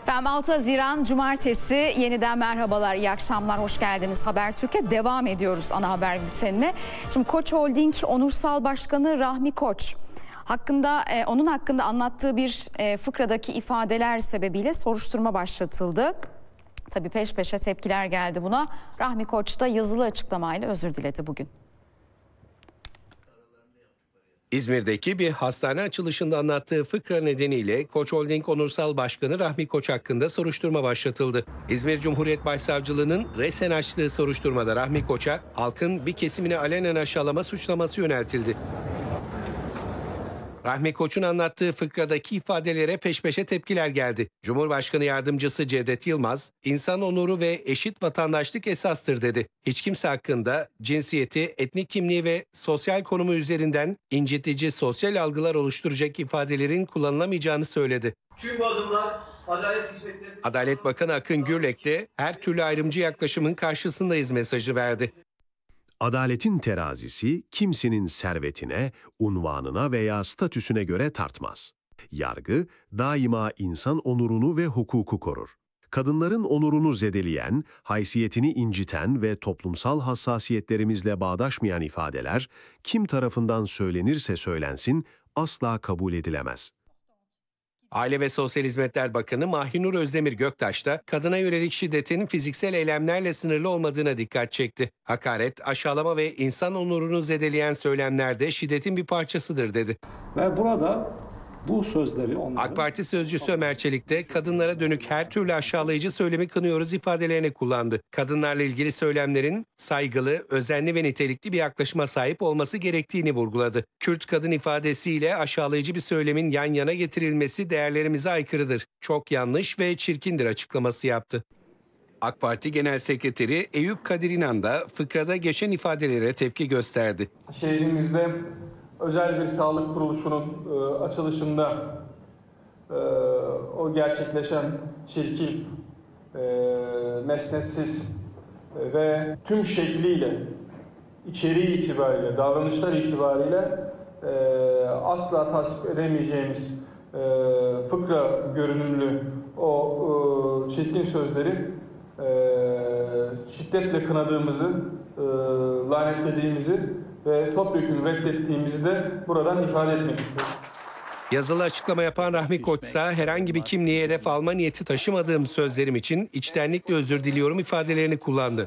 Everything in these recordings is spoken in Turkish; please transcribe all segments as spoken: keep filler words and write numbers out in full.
Efendim altı Haziran Cumartesi yeniden merhabalar, iyi akşamlar, hoş geldiniz Habertürk'e. Devam ediyoruz ana haber bültenine. Şimdi Koç Holding Onursal Başkanı Rahmi Koç hakkında, e, onun hakkında anlattığı bir e, fıkradaki ifadeler sebebiyle soruşturma başlatıldı. Tabii peş peşe tepkiler geldi buna. Rahmi Koç da yazılı açıklamayla özür diledi bugün. İzmir'deki bir hastane açılışında anlattığı fıkra nedeniyle Koç Holding Onursal Başkanı Rahmi Koç hakkında soruşturma başlatıldı. İzmir Cumhuriyet Başsavcılığı'nın resen açtığı soruşturmada Rahmi Koç'a halkın bir kesimini alenen aşağılama suçlaması yöneltildi. Rahmi Koç'un anlattığı fıkradaki ifadelere peş peşe tepkiler geldi. Cumhurbaşkanı Yardımcısı Cevdet Yılmaz, insan onuru ve eşit vatandaşlık esastır dedi. Hiç kimse hakkında cinsiyeti, etnik kimliği ve sosyal konumu üzerinden incitici sosyal algılar oluşturacak ifadelerin kullanılamayacağını söyledi. Tüm bu adımlar adalet hizmetleri... Adalet Bakanı Akın Gürlek de her türlü ayrımcı yaklaşımın karşısındayız mesajı verdi. Adaletin terazisi kimsenin servetine, unvanına veya statüsüne göre tartmaz. Yargı daima insan onurunu ve hukuku korur. Kadınların onurunu zedeleyen, haysiyetini inciten ve toplumsal hassasiyetlerimizle bağdaşmayan ifadeler kim tarafından söylenirse söylensin asla kabul edilemez. Aile ve Sosyal Hizmetler Bakanı Mahinur Özdemir Göktaş da kadına yönelik şiddetin fiziksel eylemlerle sınırlı olmadığına dikkat çekti. Hakaret, aşağılama ve insan onurunu zedeleyen söylemler de şiddetin bir parçasıdır dedi. Ve burada bu sözleri onların... AK Parti sözcüsü Ömer Çelik de kadınlara dönük her türlü aşağılayıcı söylemi kınıyoruz ifadelerini kullandı. Kadınlarla ilgili söylemlerin saygılı, özenli ve nitelikli bir yaklaşıma sahip olması gerektiğini vurguladı. Kürt kadın ifadesiyle aşağılayıcı bir söylemin yan yana getirilmesi değerlerimize aykırıdır. Çok yanlış ve çirkindir açıklaması yaptı. AK Parti Genel Sekreteri Eyüp Kadir İnan da fıkrada geçen ifadelere tepki gösterdi. Şehrimizde özel bir sağlık kuruluşunun e, açılışında e, o gerçekleşen çirkin, e, mesnetsiz e, ve tüm şekliyle, içeriği itibariyle, davranışlar itibariyle e, asla tasvip edemeyeceğimiz e, fıkra görünümlü o e, çirkin sözleri e, şiddetle kınadığımızı, e, lanetlediğimizi ve topyekun reddettiğimizi de buradan ifade etmek istiyorum. Yazılı açıklama yapan Rahmi Koç ise herhangi bir kimliğe hedef alma niyeti taşımadığım sözlerim için içtenlikle özür diliyorum ifadelerini kullandı.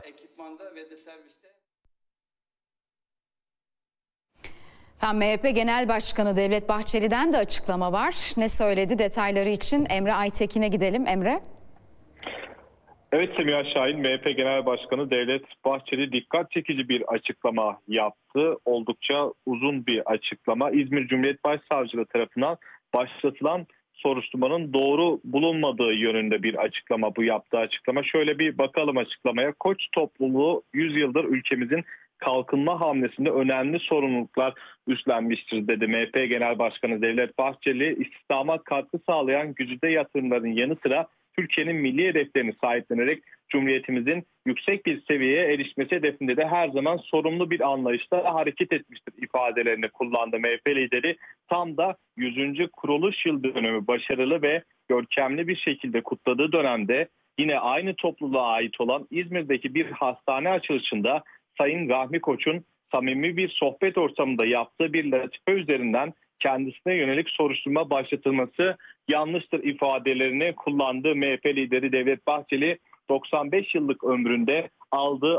Efendim, M H P Genel Başkanı Devlet Bahçeli'den de açıklama var. Ne söyledi detayları için Emre Aytekin'e gidelim. Emre. Evet Semiha Şahin, M H P Genel Başkanı Devlet Bahçeli dikkat çekici bir açıklama yaptı. Oldukça uzun bir açıklama. İzmir Cumhuriyet Başsavcılığı tarafından başlatılan soruşturmanın doğru bulunmadığı yönünde bir açıklama bu yaptığı açıklama. Şöyle bir bakalım açıklamaya. Koç topluluğu yüz yıldır ülkemizin kalkınma hamlesinde önemli sorumluluklar üstlenmiştir dedi. M H P Genel Başkanı Devlet Bahçeli, istihdama katkı sağlayan güzide yatırımların yanı sıra Türkiye'nin milli hedeflerini sahiplenerek Cumhuriyetimizin yüksek bir seviyeye erişmesi hedefinde de her zaman sorumlu bir anlayışla hareket etmiştir ifadelerini kullandı M H P lideri. Tam da yüzüncü kuruluş yıl dönümü başarılı ve görkemli bir şekilde kutladığı dönemde yine aynı topluluğa ait olan İzmir'deki bir hastane açılışında Sayın Rahmi Koç'un samimi bir sohbet ortamında yaptığı bir latife üzerinden kendisine yönelik soruşturma başlatılması yanlıştır ifadelerini kullandı. M H P lideri Devlet Bahçeli doksan beş yıllık ömründe aldığı